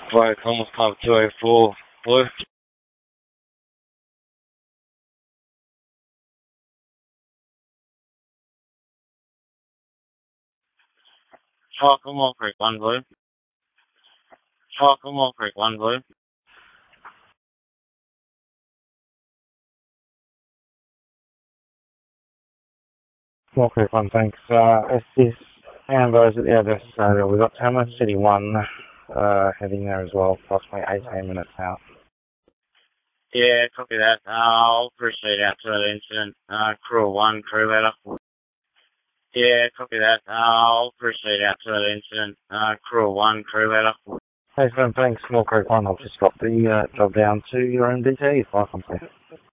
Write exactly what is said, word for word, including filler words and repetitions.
Flight Comms Club two oh four, Blue. Oh, come on, Creek one, Blue. Oh, come on, Creek one, Blue. Small Creek one, thanks. Uh, it's this Ambos at the address, so we've got Tamworth City one, uh, heading there as well, approximately eighteen minutes out. Yeah, copy that. Uh, I'll proceed out to that incident. Uh, crew one, crew letter. Yeah, copy that. Uh, I'll proceed out to that incident. Uh, crew one, crew letter. Hey, Sven, thanks. Small Creek one, I've just got the uh, job down to your M D T, if I complete.